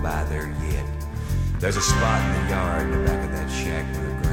by there yet. There's a spot in the yard in the back of that shack where the